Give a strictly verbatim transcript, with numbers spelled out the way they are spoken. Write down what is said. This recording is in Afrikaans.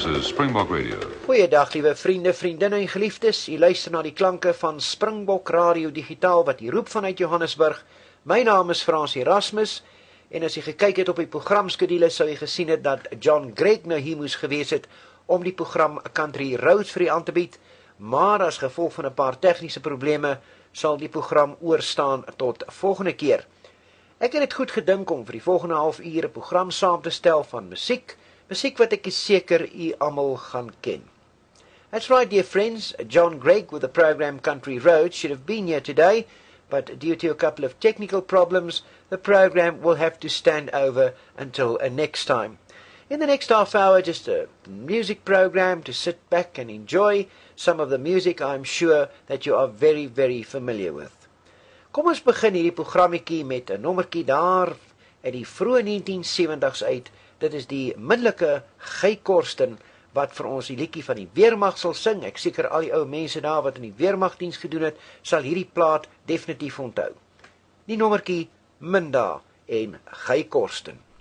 This is Springbok Radio. Goeiedag, liewe vriende, vriendinne en geliefdes. U luister na die klanke van Springbok Radio Digitaal wat hier roep vanuit Johannesburg. My naam is Frans Erasmus en as jy gekyk het op die programskedule sou jy gesien het dat John Gregg nou hier moes gewees het om die program Country Roads vir u aan te bied, maar as gevolg van 'n paar tegniese probleme sal die program oorstaan tot volgende keer. Ek het dit goed gedink om vir die volgende half uur 'n program saam te stel van musiek, musiek wat ek is seker u almal gaan ken. That's right, dear friends, John Gregg with the program Country Roads should have been here today, but due to a couple of technical problems, the program will have to stand over until uh, next time. In the next half hour, just a music program to sit back and enjoy some of the music I'm sure that you are very, very familiar with. Kom ons begin hierdie programmetjie met 'n nommertjie daar uit die vroeë negentien seventies uit. Dit is die middelike Guy Korsten wat vir ons die liedjie van die weermag sal sing. Ek seker al die ou mense daar wat in die weermagdiens gedoen het, sal hierdie plaat definitief onthou. Die nommertjie Minda en Guy Korsten.